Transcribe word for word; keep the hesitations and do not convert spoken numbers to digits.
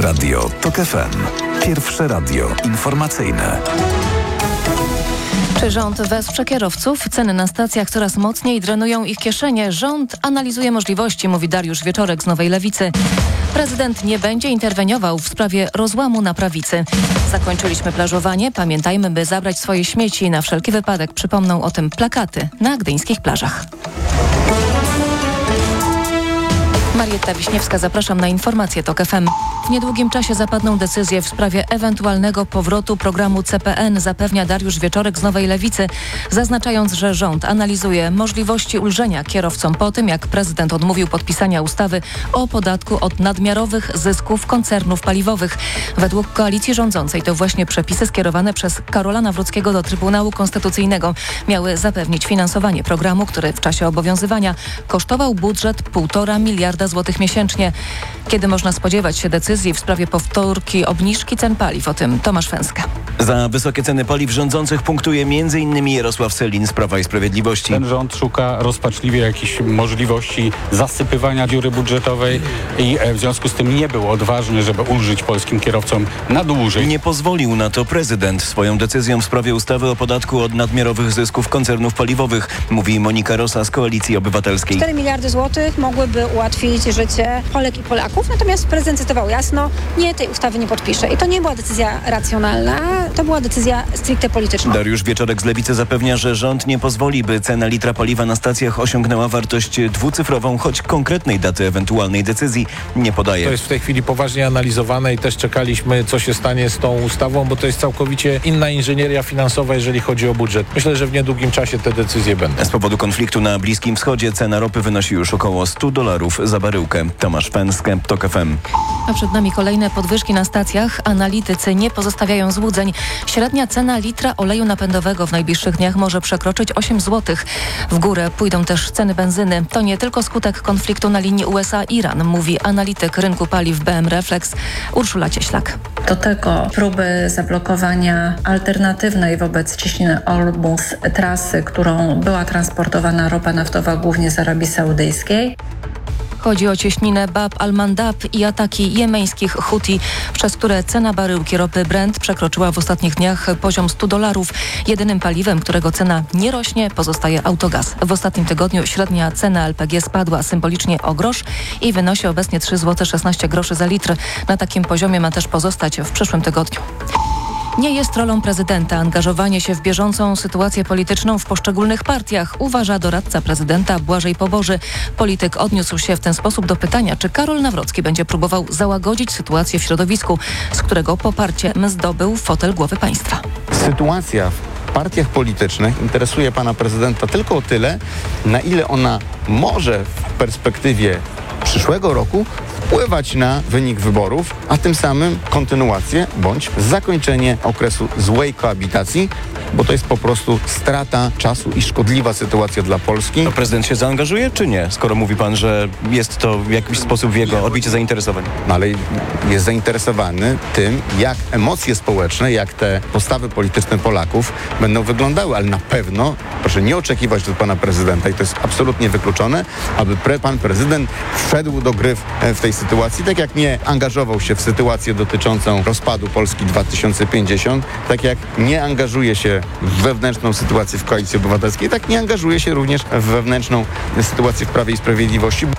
Radio TOK F M. Pierwsze radio informacyjne. Czy rząd wesprze kierowców? Ceny na stacjach coraz mocniej drenują ich kieszenie. Rząd analizuje możliwości, mówi Dariusz Wieczorek z Nowej Lewicy. Prezydent nie będzie interweniował w sprawie rozłamu na prawicy. Zakończyliśmy plażowanie. Pamiętajmy, by zabrać swoje śmieci. Na wszelki wypadek przypomną o tym plakaty na gdyńskich plażach. Marietta Wiśniewska, zapraszam na informacje TOK F M. W niedługim czasie zapadną decyzje w sprawie ewentualnego powrotu programu C P N, zapewnia Dariusz Wieczorek z Nowej Lewicy, zaznaczając, że rząd analizuje możliwości ulżenia kierowcom po tym, jak prezydent odmówił podpisania ustawy o podatku od nadmiarowych zysków koncernów paliwowych. Według koalicji rządzącej to właśnie przepisy skierowane przez Karola Nawrockiego do Trybunału Konstytucyjnego miały zapewnić finansowanie programu, który w czasie obowiązywania kosztował budżet półtora miliarda złotych miesięcznie. Kiedy można spodziewać się decyzji w sprawie powtórki obniżki cen paliw? O tym Tomasz Fęska. Za wysokie ceny paliw rządzących punktuje między innymi Jarosław Sellin z Prawa i Sprawiedliwości. Ten rząd szuka rozpaczliwie jakichś możliwości zasypywania dziury budżetowej i w związku z tym nie był odważny, żeby ulżyć polskim kierowcom na dłużej. Nie pozwolił na to prezydent swoją decyzją w sprawie ustawy o podatku od nadmiarowych zysków koncernów paliwowych, mówi Monika Rosa z Koalicji Obywatelskiej. cztery miliardy złotych mogłyby ułatwić życie Polek i Polaków, natomiast prezydent zdecydował jasno, nie, tej ustawy nie podpisze. I to nie była decyzja racjonalna, to była decyzja stricte polityczna. Dariusz Wieczorek z Lewicy zapewnia, że rząd nie pozwoli, by cena litra paliwa na stacjach osiągnęła wartość dwucyfrową, choć konkretnej daty ewentualnej decyzji nie podaje. To jest w tej chwili poważnie analizowane i też czekaliśmy, co się stanie z tą ustawą, bo to jest całkowicie inna inżynieria finansowa, jeżeli chodzi o budżet. Myślę, że w niedługim czasie te decyzje będą. Z powodu konfliktu na Bliskim Wschodzie cena ropy wynosi już około sto dolarów za baryłkę. Tomasz Fęskę, TOK F M. A przed nami kolejne podwyżki na stacjach. Analitycy nie pozostawiają złudzeń. Średnia cena litra oleju napędowego w najbliższych dniach może przekroczyć osiem złotych. W górę pójdą też ceny benzyny. To nie tylko skutek konfliktu na linii U S A-Iran, mówi analityk rynku paliw B M Reflex Urszula Cieślak. Do tego próby zablokowania alternatywnej wobec ciśniny Ormus trasy, którą była transportowana ropa naftowa głównie z Arabii Saudyjskiej. Chodzi o cieśninę Bab al-Mandab i ataki jemeńskich Huti, przez które cena baryłki ropy Brent przekroczyła w ostatnich dniach poziom stu dolarów. Jedynym paliwem, którego cena nie rośnie, pozostaje autogaz. W ostatnim tygodniu średnia cena L P G spadła symbolicznie o grosz i wynosi obecnie trzy złote szesnaście groszy za litr. Na takim poziomie ma też pozostać w przyszłym tygodniu. Nie jest rolą prezydenta angażowanie się w bieżącą sytuację polityczną w poszczególnych partiach, uważa doradca prezydenta Błażej Poboży. Polityk odniósł się w ten sposób do pytania, czy Karol Nawrocki będzie próbował załagodzić sytuację w środowisku, z którego poparciem zdobył fotel głowy państwa. Sytuacja w partiach politycznych interesuje pana prezydenta tylko o tyle, na ile ona może w perspektywie przyszłego roku wpływać na wynik wyborów, a tym samym kontynuację bądź zakończenie okresu złej koabitacji, bo to jest po prostu strata czasu i szkodliwa sytuacja dla Polski. To prezydent się zaangażuje, czy nie? Skoro mówi pan, że jest to w jakiś sposób w jego orbicie zainteresowań. No ale jest zainteresowany tym, jak emocje społeczne, jak te postawy polityczne Polaków będą wyglądały, ale na pewno proszę nie oczekiwać od pana prezydenta i to jest absolutnie wykluczone, aby pre, pan prezydent wszedł do gry w, w tej sytuacji, tak jak nie angażował się w sytuację dotyczącą rozpadu Polski dwa tysiące pięćdziesiąt, tak jak nie angażuje się w wewnętrzną sytuację w Koalicji Obywatelskiej, tak nie angażuje się również w wewnętrzną sytuację w Prawie i Sprawiedliwości.